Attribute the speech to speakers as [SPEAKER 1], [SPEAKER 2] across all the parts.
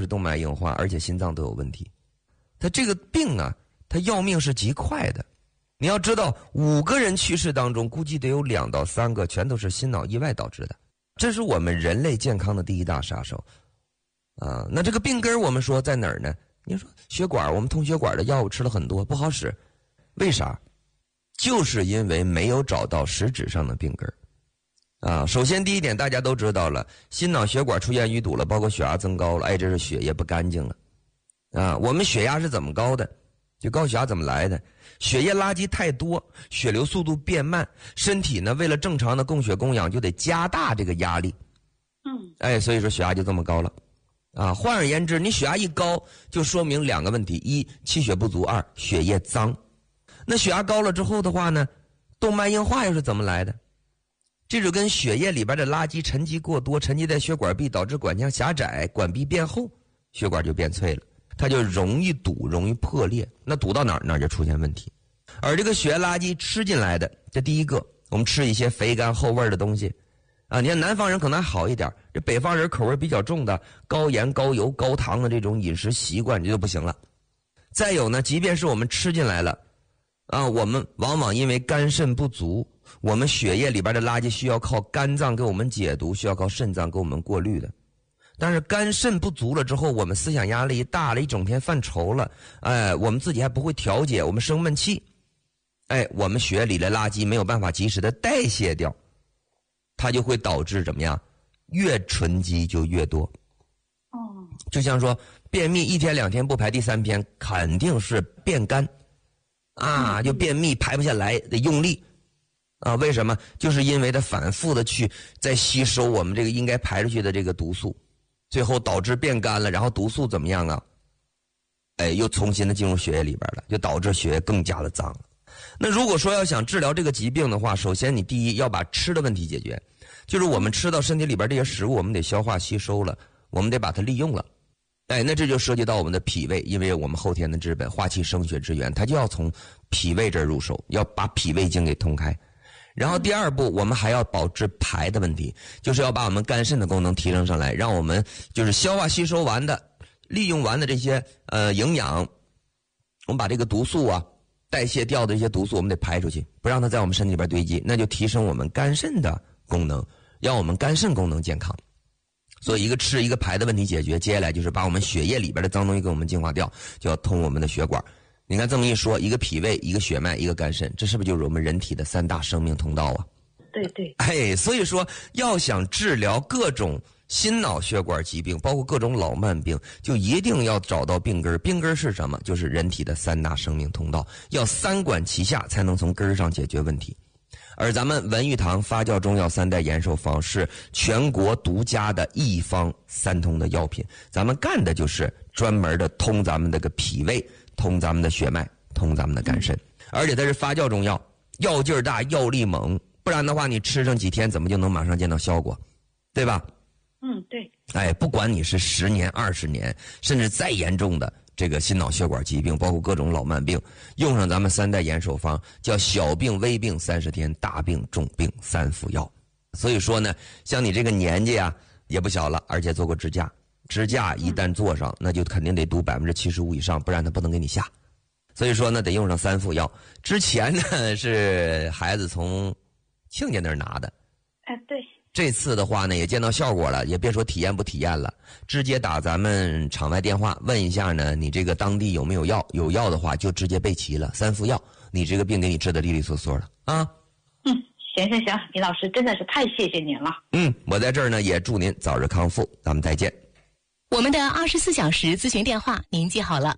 [SPEAKER 1] 动脉硬化，而且心脏都有问题。他这个病啊，他要命是极快的。你要知道，5个人去世当中，估计得有2到3个全都是心脑意外导致的。这是我们人类健康的第一大杀手。那这个病根我们说在哪儿呢？你说血管，我们通血管的药物吃了很多，不好使，为啥？就是因为没有找到实质上的病根。首先第一点，大家都知道了，心脑血管出现淤堵了，包括血压增高了，这是血液不干净了。我们血压是怎么高的？就高血压怎么来的？血液垃圾太多，血流速度变慢，身体呢为了正常的供血供氧，就得加大这个压力。所以说血压就这么高了。换而言之，你血压一高，就说明2个问题：一，气血不足；二，血液脏。那血压高了之后的话呢，动脉硬化又是怎么来的？这就跟血液里边的垃圾沉积过多，沉积在血管壁，导致管腔狭窄，管壁变厚，血管就变脆了，它就容易堵，容易破裂。那堵到哪儿就出现问题。而这个血液垃圾吃进来的，这第一个，我们吃一些肥甘厚味的东西。你看南方人可能还好一点，这北方人口味比较重的，高盐、高油、高糖的这种饮食习惯这就不行了。再有呢，即便是我们吃进来了，我们往往因为肝肾不足，我们血液里边的垃圾需要靠肝脏给我们解毒，需要靠肾脏给我们过滤的。但是肝肾不足了之后，我们思想压力大了，一整天犯愁了，我们自己还不会调节，我们生闷气，我们血液里的垃圾没有办法及时的代谢掉，它就会导致怎么样？越囤积就越多。就像说便秘1天2天不排，第3天肯定是变干就便秘排不下来，得用力为什么？就是因为它反复的去在吸收我们这个应该排出去的这个毒素，最后导致变干了，然后毒素怎么样啊？又重新的进入血液里边了，就导致血液更加的脏了。那如果说要想治疗这个疾病的话，首先你第一要把吃的问题解决，就是我们吃到身体里边这些食物，我们得消化吸收了，我们得把它利用了。那这就涉及到我们的脾胃，因为我们后天的之本，化气生血之源，它就要从脾胃这儿入手，要把脾胃经给通开。然后第二步，我们还要保治排的问题，就是要把我们肝肾的功能提升上来，让我们就是消化吸收完的、利用完的这些营养，我们把这个毒素代谢掉的这些毒素，我们得排出去，不让它在我们身体里边堆积，那就提升我们肝肾的功能，让我们肝肾功能健康。所以一个吃一个排的问题解决，接下来就是把我们血液里边的脏东西给我们净化掉，就要通我们的血管。你看这么一说，一个脾胃，一个血脉，一个肝肾，这是不是就是我们人体的3大生命通道啊？
[SPEAKER 2] 对。
[SPEAKER 1] 所以说要想治疗各种心脑血管疾病，包括各种老慢病，就一定要找到病根。病根是什么？就是人体的3大生命通道，要3管齐下，才能从根上解决问题。而咱们文玉堂发酵中药3代延寿方是全国独家的一方3通的药品，咱们干的就是专门的通咱们这个脾胃，通咱们的血脉，通咱们的肝肾。而且它是发酵中药，药劲儿大，药力猛，不然的话你吃上几天怎么就能马上见到效果，对吧？
[SPEAKER 2] 对。
[SPEAKER 1] 不管你是10年、20年，甚至再严重的这个心脑血管疾病，包括各种老慢病，用上咱们3代延寿方，叫小病微病30天，大病重病3服药。所以说呢，像你这个年纪也不小了，而且做过支架，支架一旦做上，那就肯定得读75%以上，不然他不能给你下。所以说呢，得用上3副药。之前呢是孩子从亲家那儿拿的，
[SPEAKER 2] 对。
[SPEAKER 1] 这次的话呢，也见到效果了，也别说体验不体验了，直接打咱们场外电话问一下呢，你这个当地有没有药？有药的话就直接备齐了，3副药，你这个病给你治得利利索索了
[SPEAKER 2] 行，李老师真的是太谢谢您了。
[SPEAKER 1] 我在这儿呢也祝您早日康复，咱们再见。
[SPEAKER 3] 我们的24小时咨询电话您记好了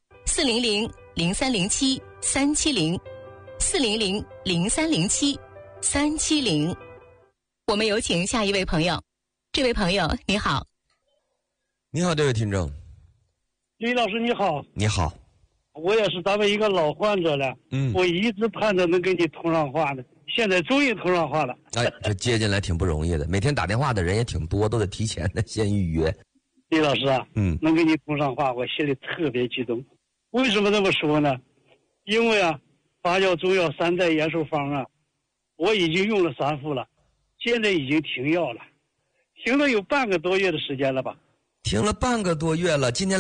[SPEAKER 3] ，400-0307-370，400-0307-370。我们有请下一位朋友。这位朋友你好。
[SPEAKER 1] 你好，这位听众。
[SPEAKER 4] 李老师你好。
[SPEAKER 1] 你好。
[SPEAKER 4] 我也是咱们一个老患者了，我一直盼着能跟你通上话的，现在终于通上话了。
[SPEAKER 1] 这接进来挺不容易的，每天打电话的人也挺多，都得提前的先预约。
[SPEAKER 4] 李老师能跟你通上话，我心里特别激动。为什么这么说呢？因为发酵中药3代延寿方我已经用了3副了，现在已经停药了，停了有半个多月的时间了吧？
[SPEAKER 1] 停了半个多月了，今天